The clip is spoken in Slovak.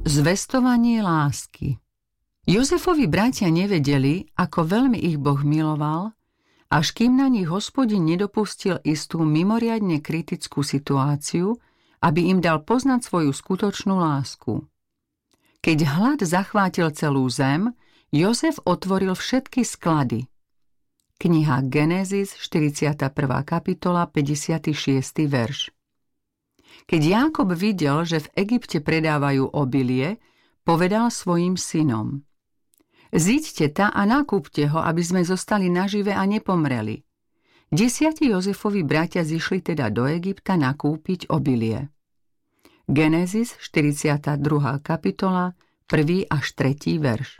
Zvestovanie lásky. Jozefovi bratia nevedeli, ako veľmi ich Boh miloval, až kým na nich Hospodin nedopustil istú mimoriadne kritickú situáciu, aby im dal poznať svoju skutočnú lásku. Keď hlad zachvátil celú zem, Jozef otvoril všetky sklady. Kniha Genézis, 41. kapitola, 56. verš. Keď Jákob videl, že v Egypte predávajú obilie, povedal svojim synom: Zíďte ta a nakúpte ho, aby sme zostali nažive a nepomreli. 10 Jozefovi bratia zišli teda do Egypta nakúpiť obilie. Genézis, 42. kapitola, 1. až 3. verš.